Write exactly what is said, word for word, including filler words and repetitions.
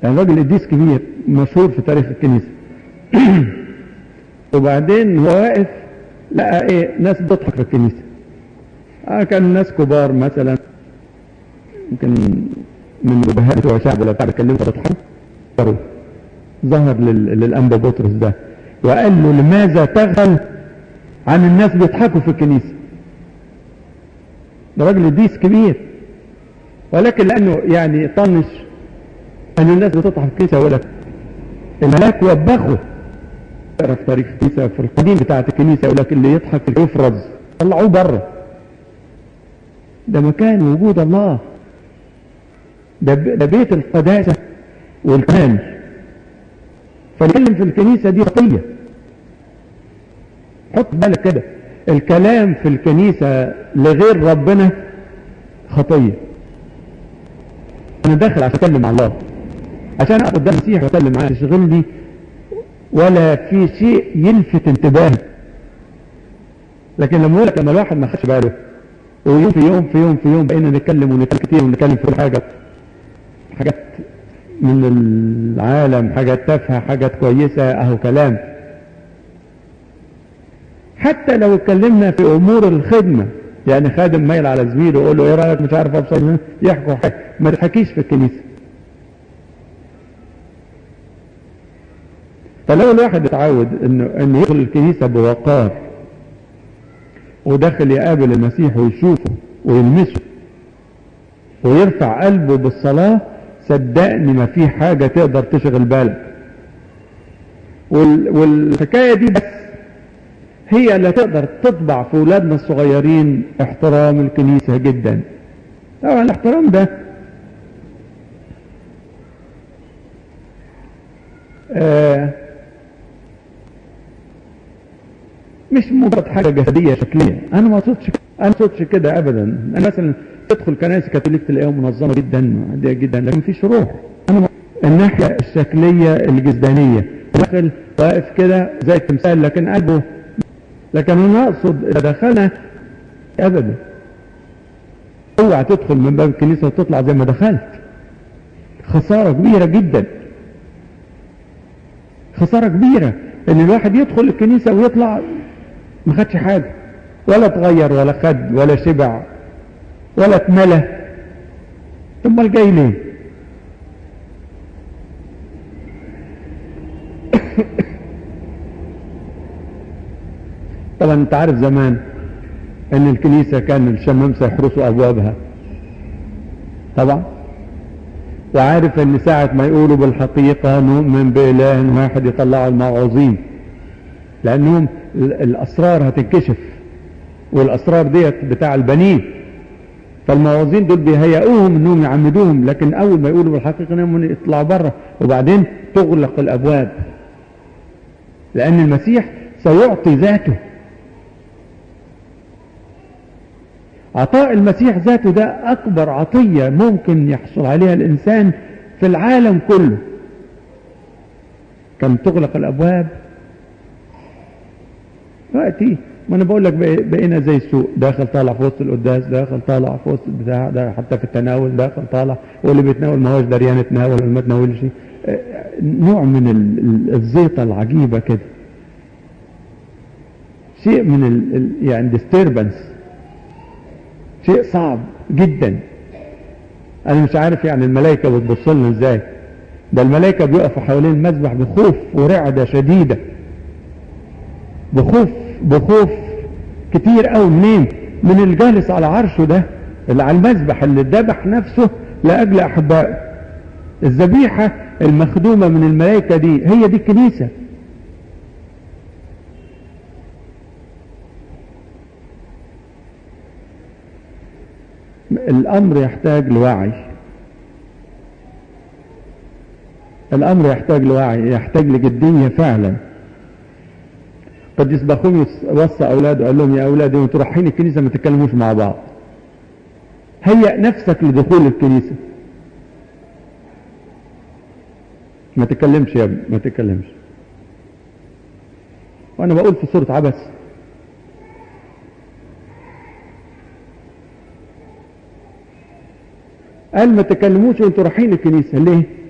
يعني راجل قديس كبير مشهور في تاريخ الكنيسة. وبعدين هو واقف لقى ايه ناس بتضحك في الكنيسة. آه كان ناس كبار مثلا يمكن من الوجهاء بتوع شعب ولا بتاع بيتكلموا بيضحكوا. ظهر لل... للأنبا بطرس ده وقال له لماذا تغفل عن الناس بيضحكوا في الكنيسة؟ ده راجل قديس كبير، ولكن لأنه يعني طنش أن الناس بتضحك في الكنيسة يقول لك الملاك وبخه. تعرف تاريخ الكنيسة في القديم بتاعة الكنيسة يقول لك اللي يضحك يفرز، طلعوه بره. ده مكان وجود الله، ده, ب... ده بيت القداسة والكمال، فالكلام في الكنيسة دي خطية. حط بالك كده، الكلام في الكنيسة لغير ربنا خطية. انا داخل عشان اتكلم مع الله، عشان اقعد قدام المسيح واتكلم معاه، يشغلني ولا في شيء يلفت انتباهي. لكن لما اقول لك لما الواحد ما خدش باله ويوم في يوم في يوم في يوم بقينا نتكلم ونتكلم كتير ونتكلم في كل حاجة، حاجات من العالم، حاجات تافهة، حاجات كويسة، اهو كلام. حتى لو اتكلمنا في امور الخدمة، يعني خادم مايل على زميله ويقول له ايه رايك مش عارف ابصر، يحكوا حاجة ما تحكيش في الكنيسة. فلو الواحد اتعود انه انه يدخل الكنيسة بوقار وداخل يقابل المسيح ويشوفه ويلمسه ويرفع قلبه بالصلاة، صدقني ما في حاجة تقدر تشغل بالك. وال والحكاية دي بس هي اللي تقدر تطبع في اولادنا الصغيرين احترام الكنيسة جدا. طبعا الاحترام ده آه مش مجرد حاجة جسدية شكلية. انا ما صوتش انا ما صوتش كده ابدا. انا مثلا تدخل كنائس كاثوليك تلاقيهم منظمة جدا عادية جدا، لكن مفيش روح. انا الناحية الشكلية الجسدانية داخل واقف كده زي التمثال لكن قلبه. لكن انا اقصد اذا دخلنا ابدا اوعى تدخل من باب الكنيسة وتطلع زي ما دخلت. خسارة كبيرة جدا، خسارة كبيرة ان الواحد يدخل الكنيسة ويطلع ما خدش حاجة، ولا تغير ولا خد ولا شبع ولا اتملى. ثم الجاي ليه؟ طبعا انت عارف زمان ان الكنيسة كان الشمامسة يحرسوا ابوابها طبعا، وعارف ان ساعة ما يقولوا بالحقيقة نؤمن بإله واحد يطلعوا الموعظين، لانهم الاسرار هتنكشف، والاسرار ديت بتاع البنين، فالموعظين دول بيهيئوهم انهم يعمدوهم، لكن اول ما يقولوا بالحقيقة انهم يطلعوا بره، وبعدين تغلق الابواب، لان المسيح سيعطي ذاته. عطاء المسيح ذاته ده أكبر عطية ممكن يحصل عليها الإنسان في العالم كله. كم تغلق الأبواب وقتي، ما أنا بقول لك بقينا زي السوق، داخل طالع في وسط القداس، داخل طالع في وسط البتاع ده، حتى في التناول داخل طالع، واللي بيتناول ما هوش دريان يتناول ولا ما تناولش. نوع من الزيطة العجيبة كده، شيء من ال يعني disturbance، شيء صعب جدا. انا مش عارف يعني الملائكة بتبص لنا ازاي. ده الملائكة بيقفوا حوالين المذبح بخوف ورعدة شديدة، بخوف بخوف كتير قوي. منين؟ من الجالس على عرشه ده اللي على المذبح، اللي ذبح نفسه لاجل احبائه. الذبيحة المخدومة من الملائكة دي هي دي الكنيسة. الامر يحتاج لوعي، الامر يحتاج لوعي، يحتاج لجدية فعلا. قديس بخوميوس وصى اولاده قال لهم يا اولادي وانتوا رايحين الكنيسة ما تتكلموش مع بعض، هيئ نفسك لدخول الكنيسة. ما تتكلمش يا ابني، ما تتكلمش. وانا بقول في سورة عبس، قال ما تكلموش وانتوا رايحين الكنيسة. ليه؟